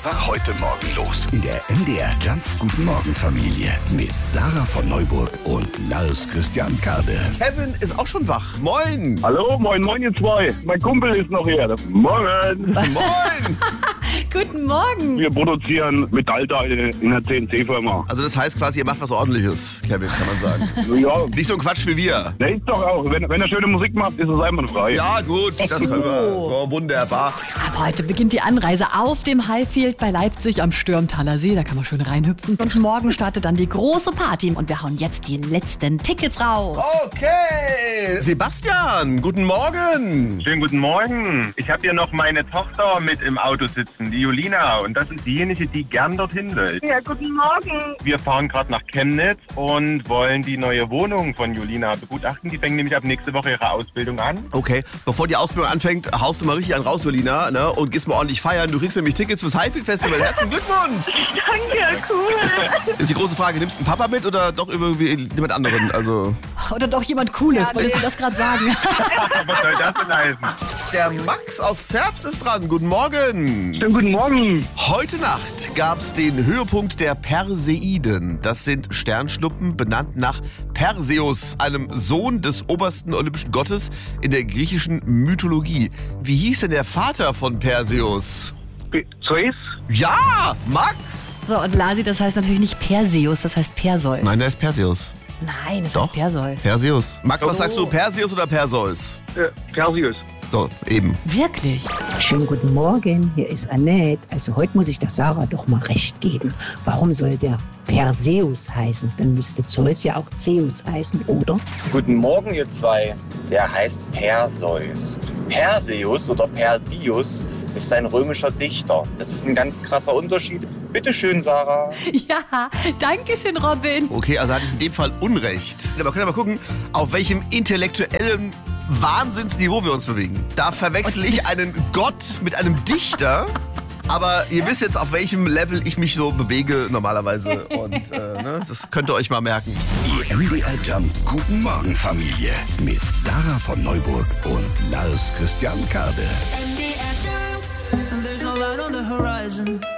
Was war heute Morgen los? In der MDR Jump Guten Morgen Familie mit Sarah von Neuburg und Lars Christian Kade. Kevin ist auch schon wach. Moin. Hallo, moin, ihr zwei. Mein Kumpel ist noch hier. Morgen. Moin. Guten Morgen. Wir produzieren Metallteile in einer CNC-Firma. Also das heißt quasi, ihr macht was Ordentliches, Kevin, kann man sagen. Ja, Nicht so ein Quatsch wie wir. der ist doch auch. Wenn er schöne Musik macht, ist es einwandfrei. Ja gut, das können wir. So, wunderbar. Aber heute beginnt die Anreise auf dem Highfield bei Leipzig am Stürmtaler See. Da kann man schön reinhüpfen. Und morgen startet dann die große Party. Und wir hauen jetzt die letzten Tickets raus. Okay. Sebastian, guten Morgen. Schönen guten Morgen. Ich habe hier noch meine Tochter mit im Auto sitzen, die Julina. Und das ist diejenige, die gern dorthin will. Ja, guten Morgen. Wir fahren gerade nach Chemnitz und wollen die neue Wohnung von Julina begutachten. Die fängt nämlich ab nächste Woche ihre Ausbildung an. Okay, bevor die Ausbildung anfängt, haust du mal richtig einen raus, Julina, ne? Und gehst mal ordentlich feiern. Du kriegst nämlich Tickets fürs Highfield Festival. Herzlichen Glückwunsch. Danke, cool. Ist die große Frage, nimmst du einen Papa mit oder doch irgendwie jemand anderen? Also Oder doch jemand Cooles, wolltest du das gerade sagen? Was soll das denn heißen? der Max aus Zerbst ist dran. Guten Morgen. Schönen guten Morgen. Heute Nacht gab es den Höhepunkt der Perseiden. Das sind Sternschnuppen, benannt nach Perseus, einem Sohn des obersten olympischen Gottes in der griechischen Mythologie. Wie hieß denn der Vater von Perseus? Zeus? Ja, Max! So, und Lasi, das heißt natürlich nicht Perseus, das heißt Perseus. Nein, der ist Perseus. Nein, das Doch. heißt Perseus. Perseus. Max, was sagst du, Perseus oder Perseus? Perseus. So, eben. Wirklich? Schönen guten Morgen, hier ist Annette. Also heute muss ich der Sarah doch mal recht geben. Warum soll der Perseus heißen? Dann müsste Zeus ja auch Zeus heißen, oder? Guten Morgen, ihr zwei. Der heißt Perseus. Perseus oder Persius ist ein römischer Dichter. Das ist ein ganz krasser Unterschied. Bitte schön, Sarah. Ja, danke schön, Robin. Okay, also hatte ich in dem Fall Unrecht. Aber können wir mal gucken, auf welchem intellektuellen Wahnsinnsniveau wir uns bewegen. Da verwechsel ich einen Gott mit einem Dichter. Aber ihr wisst jetzt, auf welchem Level ich mich so bewege normalerweise. Und ne, das könnt ihr euch mal merken. Die MDR Jump Guten Morgen Familie mit Sarah von Neuburg und Lars Christian Kade. MDR Jump. And there's no light on the horizon.